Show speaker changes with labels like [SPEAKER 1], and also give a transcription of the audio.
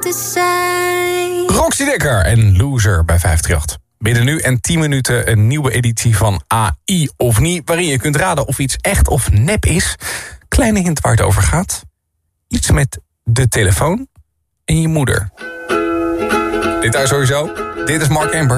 [SPEAKER 1] te zijn.
[SPEAKER 2] Roxy Dekker en Loser bij 538. Binnen nu en 10 minuten een nieuwe editie van AI of niet, waarin je kunt raden of iets echt of nep is. Kleine hint waar het over gaat. Iets met de telefoon en je moeder. Dit daar sowieso. Dit is Mark Amber.